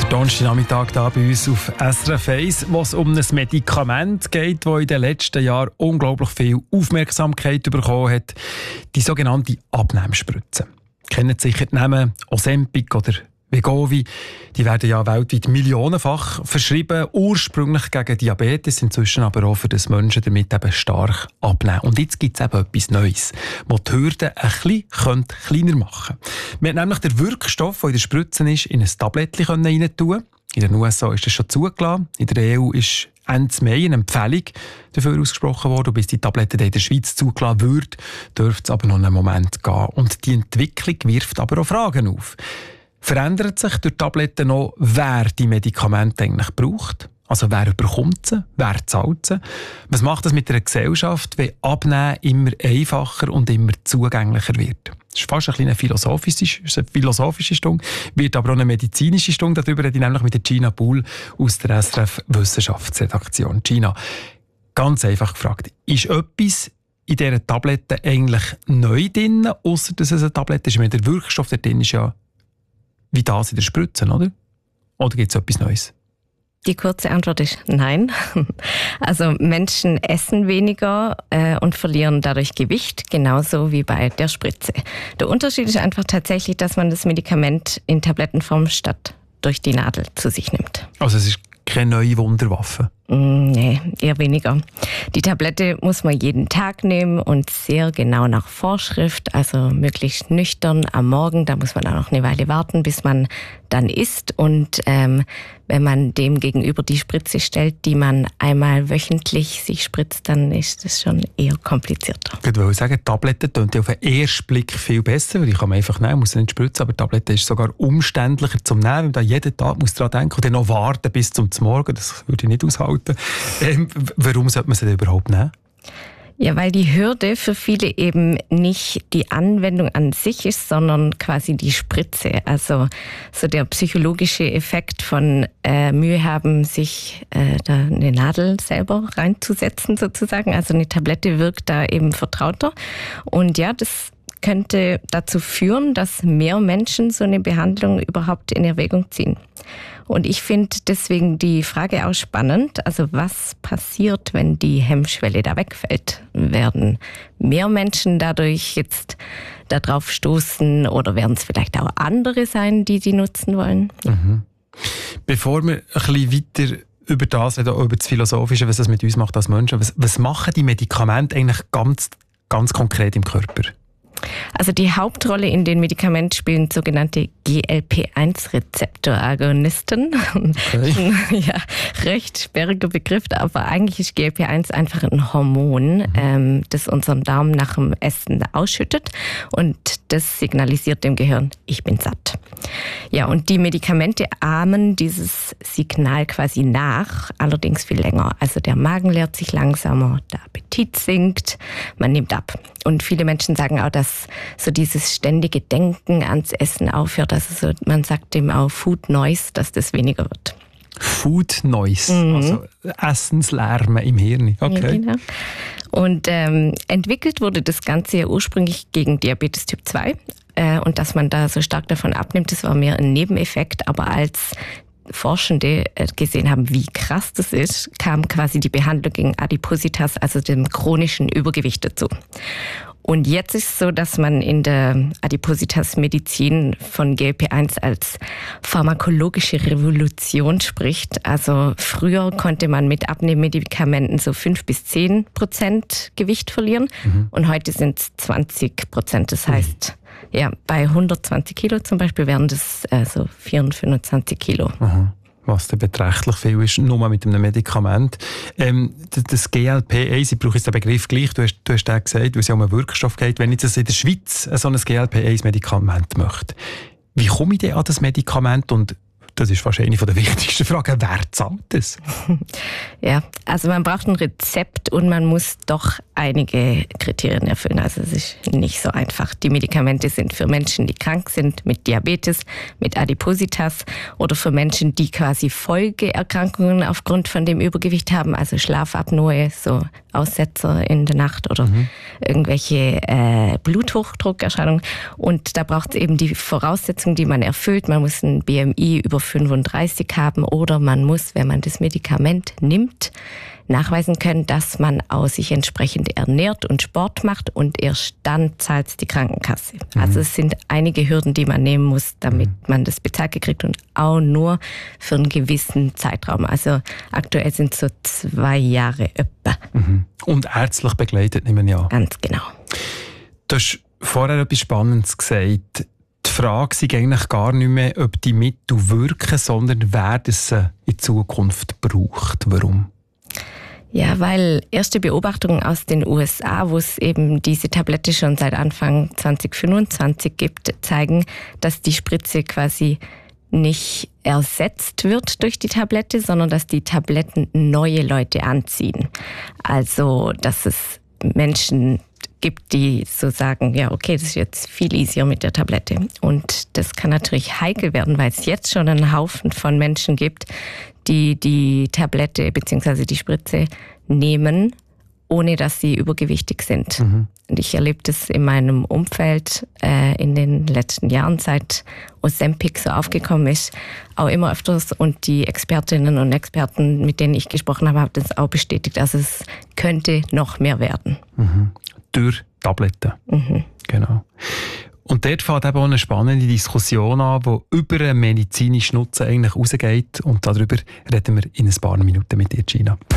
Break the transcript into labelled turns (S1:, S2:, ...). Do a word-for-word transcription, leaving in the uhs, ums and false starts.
S1: Der Donnerstagnachmittag hier bei uns auf S R F eins, wo es um ein Medikament geht, das in den letzten Jahren unglaublich viel Aufmerksamkeit bekommen hat. Die sogenannte Abnehmspritze. Kennen sicher die Namen Ozempic oder Wegovy. Die werden ja weltweit millionenfach verschrieben, ursprünglich gegen Diabetes, inzwischen aber auch für das Menschen damit eben stark abnehmen. Und jetzt gibt es eben etwas Neues, das die Hürden ein bisschen kleiner machen könnte. Man hat nämlich den Wirkstoff, der in der Spritze ist, in ein Tablettchen rein tun. In den U S A ist das schon zugelassen. In der E U ist Ende Mai eine Empfehlung dafür ausgesprochen worden. Bis die Tablette in der Schweiz zugelassen wird, dürfte es aber noch einen Moment gehen. Und die Entwicklung wirft aber auch Fragen auf. Verändert sich durch Tabletten noch, wer die Medikamente eigentlich braucht? Also wer bekommt sie? Wer zahlt sie? Was macht das mit einer Gesellschaft, wenn Abnehmen immer einfacher und immer zugänglicher wird? Das ist fast eine philosophische, eine philosophische Stunde, wird aber auch eine medizinische Stunde. Darüber rede ich nämlich mit der Gina Buhl aus der S R F Wissenschaftsredaktion. Gina, ganz einfach gefragt, ist etwas in dieser Tablette eigentlich neu drin, ausser dass es eine Tablette ist? Ich meine, der Wirkstoff da drin ist ja wie das in der Spritze, oder? Oder gibt es etwas Neues?
S2: Die kurze Antwort ist nein. Also Menschen essen weniger äh, und verlieren dadurch Gewicht, genauso wie bei der Spritze. Der Unterschied ist einfach tatsächlich, dass man das Medikament in Tablettenform statt durch die Nadel zu sich nimmt.
S1: Also es ist keine neue Wunderwaffe?
S2: Mm, nee, eher weniger. Die Tablette muss man jeden Tag nehmen und sehr genau nach Vorschrift, also möglichst nüchtern am Morgen. Da muss man dann noch eine Weile warten, bis man dann isst. Und ähm, wenn man dem gegenüber die Spritze stellt, die man einmal wöchentlich sich spritzt, dann ist das schon eher komplizierter.
S1: Ich würde sagen, Tablette tönt ja auf den ersten Blick viel besser, weil ich kann man einfach nehmen, muss nicht spritzen, aber Tablette ist sogar umständlicher zum Nehmen, weil man da jeden Tag muss dran denken und dann noch warten bis zum Morgen. Das würde ich nicht aushalten. Ähm, warum sollte man sie denn überhaupt nehmen?
S2: Ja, weil die Hürde für viele eben nicht die Anwendung an sich ist, sondern quasi die Spritze. Also so der psychologische Effekt von äh, Mühe haben, sich äh, da eine Nadel selber reinzusetzen sozusagen. Also eine Tablette wirkt da eben vertrauter. Und ja, das könnte dazu führen, dass mehr Menschen so eine Behandlung überhaupt in Erwägung ziehen. Und ich finde deswegen die Frage auch spannend, also was passiert, wenn die Hemmschwelle da wegfällt? Werden mehr Menschen dadurch jetzt darauf stoßen oder werden es vielleicht auch andere sein, die sie nutzen wollen?
S1: Mhm. Bevor wir ein bisschen weiter über das reden, über das Philosophische, was das mit uns macht als Menschen, was, was machen die Medikamente eigentlich ganz, ganz konkret im Körper?
S2: Also die Hauptrolle in den Medikamenten spielen sogenannte G L P eins Rezeptoragonisten. Okay. Ja, recht sperriger Begriff, aber eigentlich ist G L P eins einfach ein Hormon, mhm. ähm, das unseren Darm nach dem Essen ausschüttet und das signalisiert dem Gehirn, ich bin satt. Ja, und die Medikamente ahmen dieses Signal quasi nach, allerdings viel länger. Also der Magen leert sich langsamer, der Appetit sinkt, man nimmt ab. Und viele Menschen sagen auch, dass so dieses ständige Denken ans Essen aufhört. Also so, man sagt dem auch Food Noise, dass das weniger wird.
S1: Food Noise, mhm. also Essenslärm im Hirn. Okay.
S2: Ja, genau. Und ähm, entwickelt wurde das Ganze ja ursprünglich gegen Diabetes Typ zwei. Äh, und dass man da so stark davon abnimmt, das war mehr ein Nebeneffekt. Aber als Forschende gesehen haben, wie krass das ist, kam quasi die Behandlung gegen Adipositas, also dem chronischen Übergewicht dazu. Und jetzt ist es so, dass man in der Adipositas-Medizin von G L P eins als pharmakologische Revolution spricht. Also früher konnte man mit Abnehmmedikamenten so fünf bis zehn Prozent Gewicht verlieren mhm. und heute sind es zwanzig Prozent. Das heißt, ja, bei hundertzwanzig Kilo zum Beispiel wären das äh, so vierhundertfünfundzwanzig Kilo.
S1: Aha. Was dann beträchtlich viel ist, nur mit einem Medikament. Ähm, das G L P eins, ich brauche jetzt den Begriff gleich, du hast, du hast den gesagt, weil es ja um einen Wirkstoff geht. Wenn ich jetzt in der Schweiz so ein G L P eins Medikament möchte, wie komme ich denn an das Medikament und das ist wahrscheinlich eine der wichtigsten Fragen. Wer zahlt das?
S2: Ja, also man braucht ein Rezept und man muss doch einige Kriterien erfüllen. Also es ist nicht so einfach. Die Medikamente sind für Menschen, die krank sind mit Diabetes, mit Adipositas oder für Menschen, die quasi Folgeerkrankungen aufgrund von dem Übergewicht haben, also Schlafapnoe, so Aussetzer in der Nacht oder mhm. irgendwelche äh, Bluthochdruckerscheinungen. Und da braucht es eben die Voraussetzungen, die man erfüllt. Man muss ein B M I über fünfunddreißig haben oder man muss, wenn man das Medikament nimmt, nachweisen können, dass man auch sich entsprechend ernährt und Sport macht und erst dann zahlt es die Krankenkasse. Mhm. Also es sind einige Hürden, die man nehmen muss, damit mhm. man das bezahlt kriegt und auch nur für einen gewissen Zeitraum. Also aktuell sind es so zwei Jahre etwa.
S1: Mhm. Und ärztlich begleitet, nehmen wir an.
S2: Ganz genau.
S1: Du hast vorher etwas Spannendes gesagt. Die Frage ist eigentlich gar nicht mehr, ob die Mittel wirken, sondern wer das in Zukunft braucht. Warum?
S2: Ja, weil erste Beobachtungen aus den U S A, wo es eben diese Tablette schon seit Anfang zwanzig fünfundzwanzig gibt, zeigen, dass die Spritze quasi nicht ersetzt wird durch die Tablette, sondern dass die Tabletten neue Leute anziehen. Also, dass es Menschen gibt, die so sagen, ja okay, das ist jetzt viel easier mit der Tablette. Und das kann natürlich heikel werden, weil es jetzt schon einen Haufen von Menschen gibt, die die Tablette bzw. die Spritze nehmen, ohne dass sie übergewichtig sind. Mhm. Und ich erlebe das in meinem Umfeld äh, in den letzten Jahren, seit Ozempic so aufgekommen ist, auch immer öfters. Und die Expertinnen und Experten, mit denen ich gesprochen habe, haben das auch bestätigt. Also es könnte noch mehr werden.
S1: Mhm. Durch Tabletten. Mhm. Genau. Und dort fängt eben auch eine spannende Diskussion an, die über den medizinischen Nutzen eigentlich rausgeht. Und darüber reden wir in ein paar Minuten mit dir, Gina.